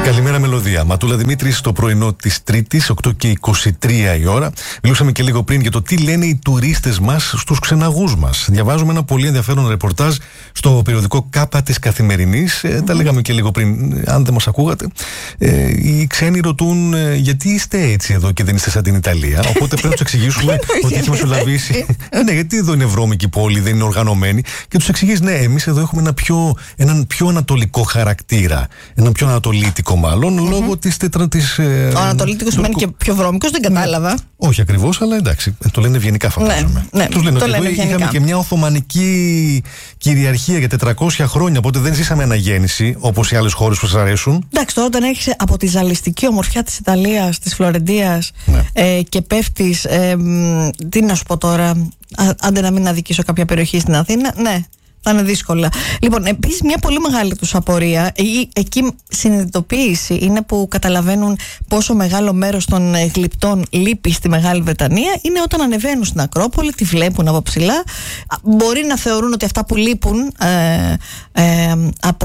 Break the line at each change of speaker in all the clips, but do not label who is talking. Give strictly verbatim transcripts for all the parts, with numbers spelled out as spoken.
Καλημέρα, Μελωδία. Ματούλα Δημήτρη, στο πρωινό της Τρίτης, οκτώ και είκοσι τρία η ώρα. Μιλούσαμε και λίγο πριν για το τι λένε οι τουρίστες μας στους ξεναγούς μας. Διαβάζουμε ένα πολύ ενδιαφέρον ρεπορτάζ στο περιοδικό Κάπα της Καθημερινής. Ε, τα λέγαμε και λίγο πριν, αν δεν μας ακούγατε. Ε, οι ξένοι ρωτούν ε, γιατί είστε έτσι εδώ και δεν είστε σαν την Ιταλία. Οπότε πρέπει να τους εξηγήσουμε ότι έχει μεσολαβήσει. Ναι, γιατί εδώ είναι βρώμικη πόλη, δεν είναι οργανωμένη. Και τους εξηγείς, ναι, εμείς εδώ έχουμε ένα πιο, έναν πιο ανατολικό χαρακτήρα. Έναν πιο ανατολίτικο. Μάλλον mm-hmm. λόγω της τετρα της. Ε,
Ο ανατολίτικος σημαίνει και πιο βρώμικος, δεν κατάλαβα. Ναι.
Όχι ακριβώς, αλλά εντάξει, το λένε ευγενικά, φαντάζομαι.
Ναι, ναι,
τους λένε
το
ότι
λένε
εδώ είχαμε και μια Οθωμανική κυριαρχία για τετρακόσια χρόνια, οπότε δεν ζήσαμε αναγέννηση όπως οι άλλες χώρες που σας αρέσουν.
Εντάξει, τώρα όταν έχεις από τη ζαλιστική ομορφιά της Ιταλίας, της Φλωρεντίας ναι. ε, και πέφτεις. Ε, τι να σου πω τώρα, άντε να μην αδικήσω κάποια περιοχή στην Αθήνα, ναι. Θα είναι δύσκολα. Λοιπόν, επίσης μια πολύ μεγάλη τους απορία, η, εκεί συνειδητοποίηση είναι που καταλαβαίνουν πόσο μεγάλο μέρος των γλυπτών λείπει στη Μεγάλη Βρετανία, είναι όταν ανεβαίνουν στην Ακρόπολη, τη βλέπουν από ψηλά, μπορεί να θεωρούν ότι αυτά που λείπουν ε, ε,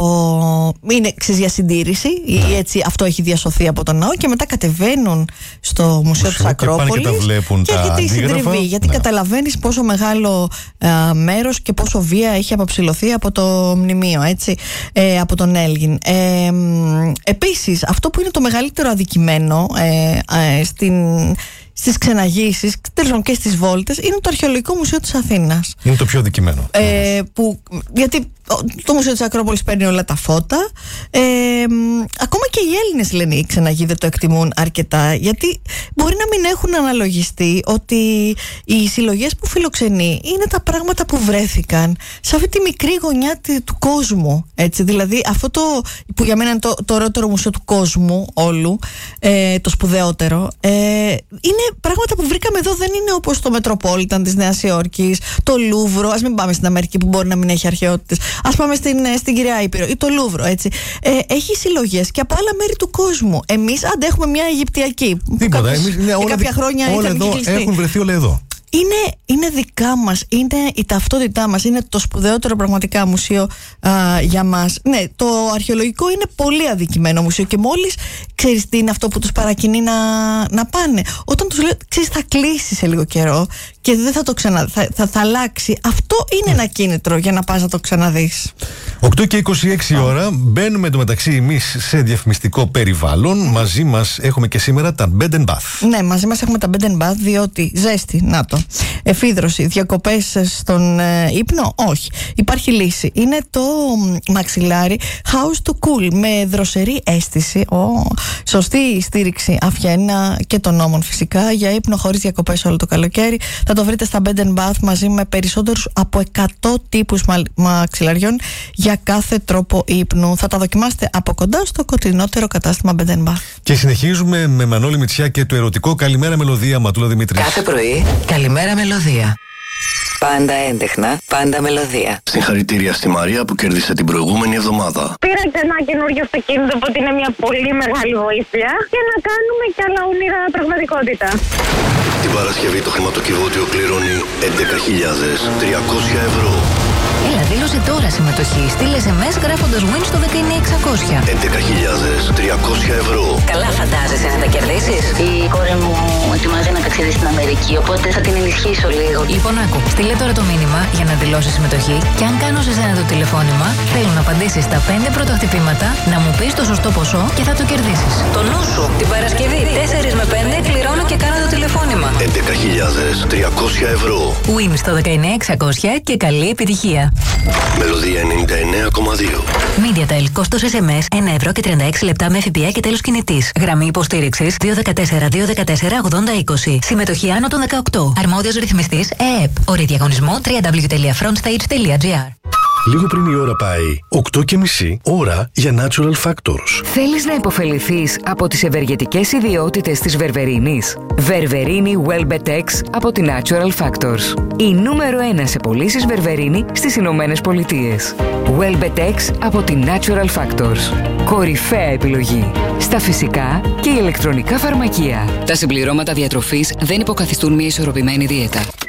από, είναι για συντήρηση ή έτσι αυτό έχει διασωθεί από τον ναό και μετά κατεβαίνουν στο Μουσείο της Ακρόπολης
και, και,
και έρχεται η συντριβή, γιατί ναι. καταλαβαίνεις πόσο μεγάλο ε, μέρος και πόσο βία έχει αποψηλωθεί από το μνημείο, έτσι, ε, από τον Έλγιν. Ε, επίσης, αυτό που είναι το μεγαλύτερο αδικημένο ε, ε, στην, στις ξεναγήσεις, τέλος και στις βόλτες, είναι το Αρχαιολογικό Μουσείο της Αθήνας.
Είναι το πιο αδικημένο.
Ε, που, γιατί το Μουσείο της Ακρόπολης παίρνει όλα τα φώτα. Ε, ακόμα και οι Έλληνες λένε οι ξεναγοί δεν το εκτιμούν αρκετά, γιατί μπορεί να μην έχουν αναλογιστεί ότι οι συλλογές που φιλοξενεί είναι τα πράγματα που βρέθηκαν σε αυτή τη μικρή γωνιά του κόσμου. Έτσι, δηλαδή αυτό το που για μένα είναι το, το ωραιότερο μουσείο του κόσμου όλου, ε, το σπουδαιότερο, ε, είναι πράγματα που βρήκαμε εδώ, δεν είναι όπως το Μετροπόλιταν της Νέας Υόρκης, το Λούβρο. Ας μην πάμε στην Αμερική που μπορεί να μην έχει αρχαιότητες. Ας πάμε στην, στην Κυρία Ήπειρο ή το Λούβρο, έτσι. Ε, έχει συλλογές και από άλλα μέρη του κόσμου. Εμείς αντέχουμε μια Αιγυπτιακή.
Τίποτα.
Κάποιος,
εμείς, ναι, όλα,
κάποια χρόνια
όλα
ήταν
εδώ έχουν βρεθεί όλα εδώ.
Είναι, είναι δικά μας, είναι η ταυτότητά μας, είναι το σπουδαιότερο πραγματικά μουσείο α, για μας. Ναι, το αρχαιολογικό είναι πολύ αδικημένο μουσείο και μόλις ξέρεις τι είναι αυτό που τους παρακινεί να, να πάνε. Όταν τους λέω, ξέρεις, θα κλείσει σε λίγο καιρό και δεν θα το ξαναδεί, θα, θα, θα αλλάξει. Αυτό είναι ένα κίνητρο για να πας να το ξαναδείς.
οκτώ και είκοσι έξι oh. ώρα, μπαίνουμε εντωμεταξύ εμείς σε διαφημιστικό περιβάλλον. Μαζί μας έχουμε και σήμερα τα Bed and Bath.
Ναι, μαζί μας έχουμε τα Bed and Bath, διότι ζέστη, να το. Εφίδρωση, διακοπές στον ε, ύπνο, όχι. Υπάρχει λύση. Είναι το μαξιλάρι House to Cool με δροσερή αίσθηση. Oh, σωστή στήριξη αφιένα και των νόμων φυσικά για ύπνο χωρίς διακοπές όλο το καλοκαίρι. Θα το βρείτε στα Bed and Bath μαζί με περισσότερους από εκατό τύπους μα, μαξιλαριών για κάθε τρόπο ύπνου. Θα τα δοκιμάσετε από κοντά στο κοντινότερο κατάστημα Bed and Bath.
Και συνεχίζουμε με Μανώλη Μητσιά και το ερωτικό Καλημέρα Μελωδία, Ματούλα Δημήτρη.
Κάθε πρωί, Καλημέρα Μελωδία. Πάντα έντεχνα, πάντα μελωδία.
Συγχαρητήρια στη Μαρία που κέρδισε την προηγούμενη εβδομάδα.
Πήρα και ένα καινούριο αυτοκίνητο που είναι μια πολύ μεγάλη βοήθεια για να κάνουμε κι άλλα όνειρα πραγματικότητα.
Την Παρασκευή το χρηματοκιβώτιο κληρώνει έντεκα χιλιάδες τριακόσια ευρώ.
Έλα, δήλωσε τώρα συμμετοχή. Στείλε ες εμ ες γράφοντας win στο δεκαεννιά εξακόσια.
έντεκα χιλιάδες τριακόσια ευρώ.
Καλά φαντάζεσαι να τα κερδίσεις.
Η κόρη μου ετοιμάζει να ταξιδίσει στην Αμερική, οπότε θα την ενισχύσω λίγο.
Λοιπόν, άκου, στείλε τώρα το μήνυμα για να δηλώσεις συμμετοχή και αν κάνω σε σένα το τηλεφώνημα, θέλω να απαντήσεις τα πέντε πρώτα χτυπήματα, να μου πεις το σωστό ποσό και θα το κερδίσεις. Το νου σου, την Παρασκευή τέσσερα με πέντε κληρώνω και κάνω το τηλεφώνημα.
έντεκα χιλιάδες τριακόσια ευρώ.
Win στο δεκαεννιά εξακόσια και καλή επιτυχία.
Μελωδία ενενήντα εννέα κόμμα δύο.
MediaTel, κόστος ες εμ ες ένα ευρώ και τριάντα έξι λεπτά με ΦΠΑ και τέλος κινητής. Γραμμή υποστήριξης δύο ένα τέσσερα δύο ένα τέσσερα ογδόντα είκοσι. Συμμετοχή άνω των δεκαοκτώ. Αρμόδιος ρυθμιστής ΕΕΠ. Όροι διαγωνισμού double-u double-u double-u τελεία frontstage τελεία gr.
Λίγο πριν η ώρα πάει, οκτώ και μισή, ώρα για Natural Factors.
Θέλεις να υποφεληθείς από τις ευεργετικές ιδιότητες της βερβερίνης? Βερβερίνη Welbetex από τη Natural Factors. Η νούμερο ένα σε πωλήσεις βερβερίνη στις Ηνωμένες Πολιτείες. Welbetex από τη Natural Factors. Κορυφαία επιλογή στα φυσικά και ηλεκτρονικά φαρμακεία.
Τα συμπληρώματα διατροφής δεν υποκαθιστούν μια ισορροπημένη δίαιτα.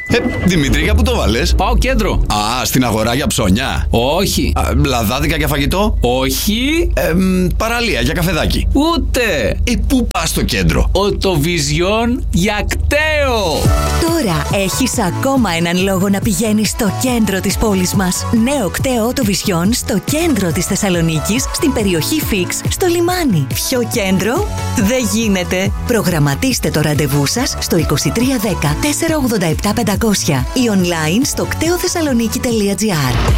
Ε, Δημήτρη, για πού το βάλες?
Πάω κέντρο.
Α, στην αγορά για ψώνια.
Όχι.
Α, λαδάδικα για φαγητό.
Όχι.
Ε, μ, παραλία για καφεδάκι.
Ούτε.
Ε, πού πας στο κέντρο?
Οτοβιζιόν για κταίο.
Τώρα έχεις ακόμα έναν λόγο να πηγαίνεις στο κέντρο της πόλης μας. Νέο κταίο Οτοβιζιόν στο κέντρο της Θεσσαλονίκης, στην περιοχή Φίξ, στο λιμάνι. Πιο κέντρο δεν γίνεται. Προγραμματίστε το ραντεβού σας στο είκοσι τρία δέκα τετρακόσια ογδόντα επτά πεντακόσια ή online στο κτέο θεσσαλονίκη τελεία τζι άρ.